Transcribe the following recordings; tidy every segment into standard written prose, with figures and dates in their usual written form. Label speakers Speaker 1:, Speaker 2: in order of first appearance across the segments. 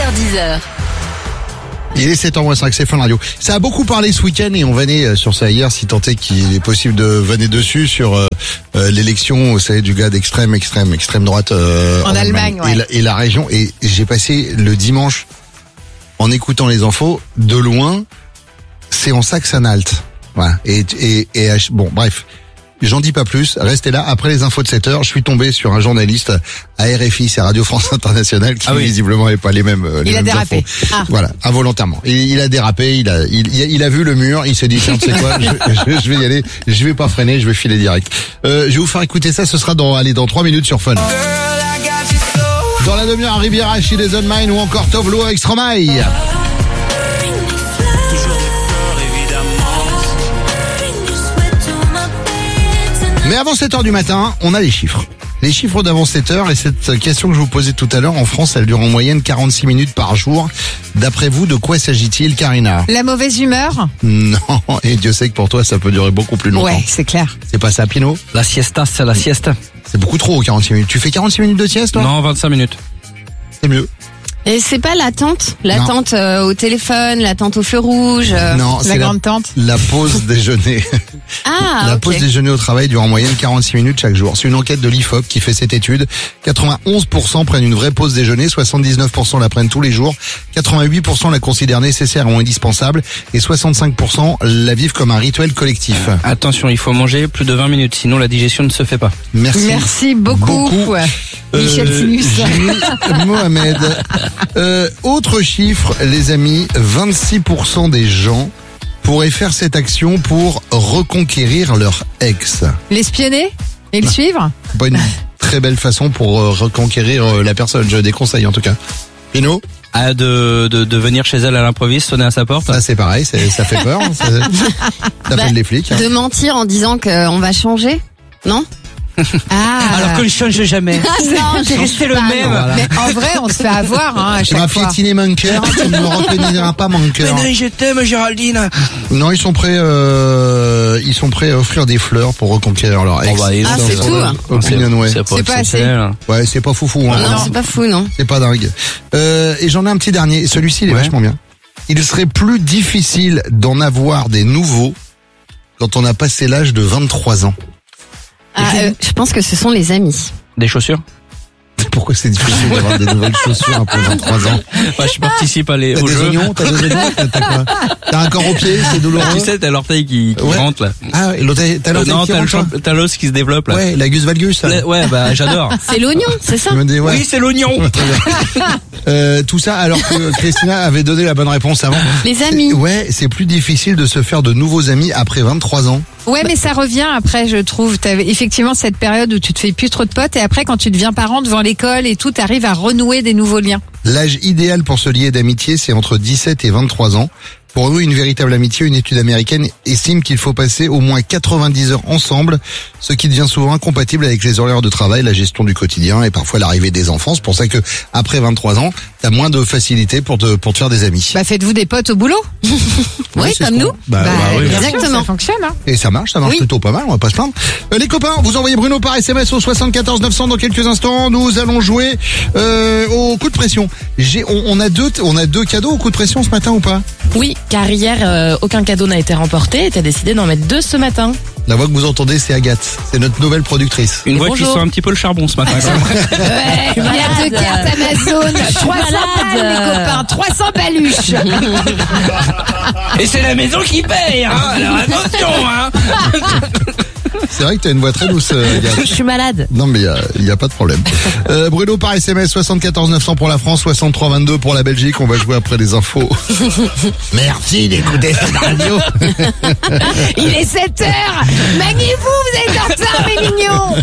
Speaker 1: 9h10.
Speaker 2: Il est 7h05, c'est Fun Radio. Ça a beaucoup parlé ce week-end et on vanait sur ça hier, si tant est qu'il est possible de vanner dessus sur l'élection, vous savez, du gars d'extrême droite
Speaker 3: en Allemagne, ouais.
Speaker 2: et la région. Et j'ai passé le dimanche en écoutant les infos de loin. C'est en Saxe-Anhalt. Voilà. Bon, bref. J'en dis pas plus, restez là. Après les infos de 7h, je suis tombé sur un journaliste à RFI, c'est Radio France Internationale, qui visiblement n'avait pas les mêmes
Speaker 3: il a dérapé.
Speaker 2: Voilà, involontairement. Il a dérapé, il a vu le mur, il s'est dit, tiens, tu sais quoi, je vais y aller, je vais pas freiner, je vais filer direct. Je vais vous faire écouter ça, ce sera dans 3 minutes sur Fun. Dans la demi-heure, Riviera, She Doesn't Mind ou encore Tovlo avec Stromae. Mais avant 7h du matin, on a les chiffres. Les chiffres d'avant 7h et cette question que je vous posais tout à l'heure, en France, elle dure en moyenne 46 minutes par jour. D'après vous, de quoi s'agit-il, Karina?
Speaker 3: La mauvaise humeur?
Speaker 2: Non, et Dieu sait que pour toi, ça peut durer beaucoup plus longtemps.
Speaker 3: Ouais, c'est clair.
Speaker 2: C'est pas ça, Pino?
Speaker 4: La siesta, c'est la siesta.
Speaker 2: C'est beaucoup trop, 46 minutes. Tu fais 46 minutes de sieste, toi?
Speaker 4: Non, 25 minutes.
Speaker 2: C'est mieux.
Speaker 3: Et c'est pas l'attente au téléphone, l'attente au feu rouge,
Speaker 2: non,
Speaker 3: la grande tente.
Speaker 2: La pause déjeuner. La pause déjeuner au travail dure en moyenne 46 minutes chaque jour. C'est une enquête de l'IFOP qui fait cette étude. 91% prennent une vraie pause déjeuner, 79% la prennent tous les jours, 88% la considèrent nécessaire ou indispensable et 65% la vivent comme un rituel collectif.
Speaker 4: Attention, il faut manger plus de 20 minutes, sinon la digestion ne se fait pas.
Speaker 3: Merci beaucoup. Michel Sinus.
Speaker 2: Mohamed. Autre chiffre, les amis, 26% des gens pourraient faire cette action pour reconquérir leur ex.
Speaker 3: L'espionner et le suivre?
Speaker 2: Pas une très belle façon pour reconquérir la personne, je déconseille en tout cas. Pino?
Speaker 4: De venir chez elle à l'improviste, sonner à sa porte.
Speaker 2: Ça c'est pareil, ça fait peur, ça appelle les flics.
Speaker 5: De mentir en disant qu'on va changer, non?
Speaker 4: Alors qu'on ne change jamais.
Speaker 5: Non,
Speaker 4: c'est resté le même.
Speaker 2: Voilà.
Speaker 3: Mais en vrai, on se fait avoir à
Speaker 2: tu m'as
Speaker 3: chaque fois.
Speaker 2: piétiné mon cœur, tu ne me reconnaîtras pas mon cœur.
Speaker 4: Mais non, je t'aime, Géraldine.
Speaker 2: Non, ils sont prêts à offrir des fleurs pour reconquérir leur ex.
Speaker 5: c'est tout.
Speaker 2: Opinion, ouais.
Speaker 3: C'est pas assez.
Speaker 2: Ouais, c'est pas foufou. Hein.
Speaker 5: Non, c'est pas fou, non.
Speaker 2: C'est pas dingue. Et j'en ai un petit dernier. Celui-ci, il est vachement bien. Il serait plus difficile d'en avoir des nouveaux quand on a passé l'âge de 23 ans.
Speaker 5: Je pense que ce sont les amis.
Speaker 4: Des chaussures?
Speaker 2: Pourquoi c'est difficile d'avoir des nouvelles chaussures après 23 ans?
Speaker 4: Je participe au
Speaker 2: des
Speaker 4: jeu.
Speaker 2: oignons, t'as des oignons, t'as quoi? T'as un corps au pied, c'est douloureux.
Speaker 4: Tu sais, t'as l'orteil qui rentre là.
Speaker 2: Ah, et t'as l'orteil
Speaker 4: Non,
Speaker 2: qui rentre.
Speaker 4: t'as l'os qui se développe là.
Speaker 2: Ouais, la gus valgus.
Speaker 4: J'adore.
Speaker 5: C'est l'oignon, c'est ça?
Speaker 2: Je me dis, ouais.
Speaker 4: Oui, c'est l'oignon.
Speaker 2: Tout ça alors que Christina avait donné la bonne réponse avant.
Speaker 5: Les amis.
Speaker 2: Ouais, c'est plus difficile de se faire de nouveaux amis après 23 ans.
Speaker 3: Ouais, mais ça revient après, je trouve. T'as effectivement cette période où tu te fais plus trop de potes et après, quand tu deviens parent devant l'école et tout, t'arrives à renouer des nouveaux liens.
Speaker 2: L'âge idéal pour se lier d'amitié, c'est entre 17 et 23 ans. Pour nous, une véritable amitié, une étude américaine estime qu'il faut passer au moins 90 heures ensemble, ce qui devient souvent incompatible avec les horaires de travail, la gestion du quotidien et parfois l'arrivée des enfants. C'est pour ça que après 23 ans, t'as moins de facilité pour te faire des amis.
Speaker 3: Faites-vous des potes au boulot?
Speaker 5: Oui, comme nous.
Speaker 2: Oui.
Speaker 5: Exactement.
Speaker 3: Ça fonctionne, hein.
Speaker 2: Et ça marche plutôt pas mal, on va pas se plaindre. Les copains, vous envoyez Bruno par SMS au 74 900 dans quelques instants. Nous allons jouer au coup de pression. On a deux cadeaux au coup de pression ce matin ou pas?
Speaker 6: Oui, car hier, aucun cadeau n'a été remporté et t'as décidé d'en mettre 2 ce matin.
Speaker 2: La voix que vous entendez, c'est Agathe. C'est notre nouvelle productrice.
Speaker 4: Une voix qui sent un petit peu le charbon ce matin.
Speaker 3: Il y a 2 cartes Amazon, 300 balles, les copains, 300 baluches.
Speaker 4: Et c'est la maison qui paye, hein. Alors attention, hein.
Speaker 2: C'est vrai que t'as une voix très douce, Agathe.
Speaker 6: Je suis malade.
Speaker 2: Non, mais il y a pas de problème. Bruno par SMS, 74 900 pour la France, 63 22 pour la Belgique. On va jouer après les infos. Merci d'écouter cette radio.
Speaker 3: Il est 7h. Maniez-vous, vous êtes en retard, mes mignons.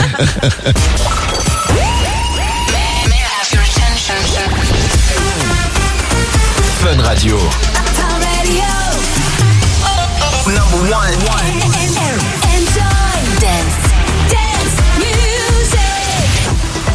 Speaker 7: Fun Radio. Number one.
Speaker 2: Oriane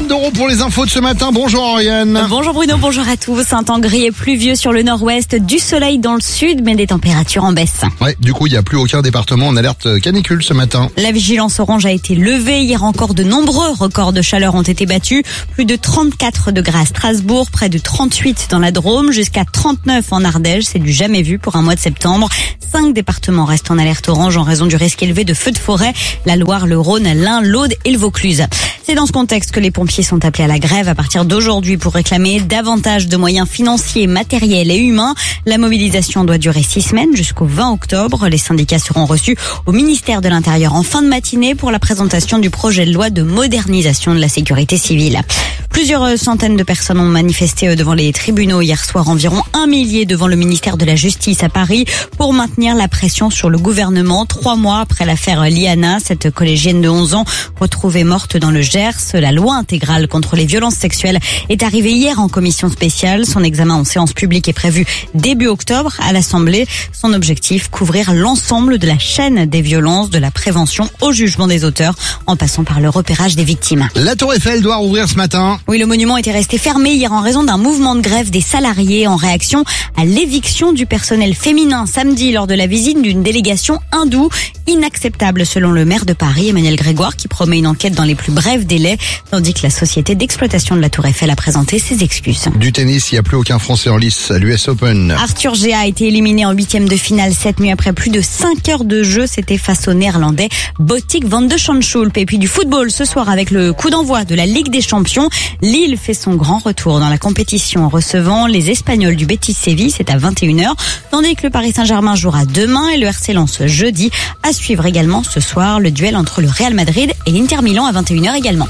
Speaker 2: Oriane Doro pour les infos de ce matin. Bonjour Oriane.
Speaker 1: Bonjour Bruno, bonjour à tous. Un temps gris et pluvieux sur le nord-ouest, du soleil dans le sud, mais des températures en baisse.
Speaker 2: Ouais, du coup, il n'y a plus aucun département en alerte canicule ce matin.
Speaker 1: La vigilance orange a été levée. Hier encore, de nombreux records de chaleur ont été battus. Plus de 34 degrés à Strasbourg, près de 38 dans la Drôme, jusqu'à 39 en Ardèche. C'est du jamais vu pour un mois de septembre. 5 départements restent en alerte orange en raison du risque élevé de feux de forêt. La Loire, le Rhône, l'Ain, l'Aude et le Vaucluse. C'est dans ce contexte que les pompiers sont appelés à la grève à partir d'aujourd'hui pour réclamer davantage de moyens financiers, matériels et humains. La mobilisation doit durer 6 semaines jusqu'au 20 octobre. Les syndicats seront reçus au ministère de l'Intérieur en fin de matinée pour la présentation du projet de loi de modernisation de la sécurité civile. Plusieurs centaines de personnes ont manifesté devant les tribunaux hier soir, environ 1 millier devant le ministère de la Justice à Paris pour maintenir la pression sur le gouvernement. 3 mois après l'affaire Liana, cette collégienne de 11 ans retrouvée morte dans le Gers. La loi intégrale contre les violences sexuelles est arrivée hier en commission spéciale. Son examen en séance publique est prévu début octobre à l'Assemblée. Son objectif, couvrir l'ensemble de la chaîne des violences, de la prévention au jugement des auteurs, en passant par le repérage des victimes.
Speaker 2: La Tour Eiffel doit rouvrir ce matin.
Speaker 1: Oui, le monument était resté fermé hier en raison d'un mouvement de grève des salariés en réaction à l'éviction du personnel féminin samedi lors de la visite d'une délégation hindoue. Inacceptable selon le maire de Paris, Emmanuel Grégoire, qui promet une enquête dans les plus brefs délais, tandis que la société d'exploitation de la Tour Eiffel a présenté ses excuses.
Speaker 2: Du tennis, il n'y a plus aucun Français en lice à l'US Open.
Speaker 1: Arthur Gea a été éliminé en 8e de finale cette nuit après plus de 5 heures de jeu. C'était face au néerlandais Botic van de Schulp. Et puis du football ce soir avec le coup d'envoi de la Ligue des Champions. Lille fait son grand retour dans la compétition en recevant les Espagnols du Betis Séville. C'est à 21h. Tandis que le Paris Saint-Germain jouera demain et le RC Lens jeudi. À suivre également ce soir le duel entre le Real Madrid et l'Inter Milan à 21h également.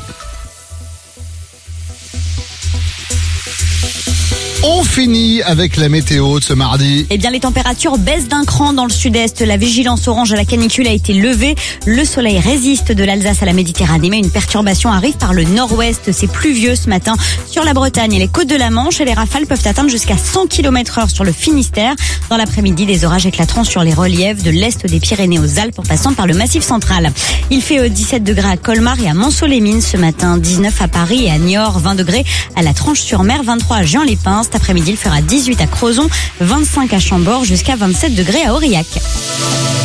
Speaker 2: On finit avec la météo de ce mardi.
Speaker 1: Eh bien, les températures baissent d'un cran dans le sud-est. La vigilance orange à la canicule a été levée. Le soleil résiste de l'Alsace à la Méditerranée, mais une perturbation arrive par le nord-ouest. C'est pluvieux ce matin sur la Bretagne et les côtes de la Manche. Et les rafales peuvent atteindre jusqu'à 100 km/h sur le Finistère. Dans l'après-midi, des orages éclateront sur les reliefs de l'est des Pyrénées aux Alpes en passant par le Massif central. Il fait 17 degrés à Colmar et à Manceau-les-Mines ce matin, 19 à Paris et à Niort, 20 degrés à la Tranche-sur-Mer, 23 à Jean-les-Pins. Cet après-midi, il fera 18 à Crozon, 25 à Chambord, jusqu'à 27 degrés à Aurillac.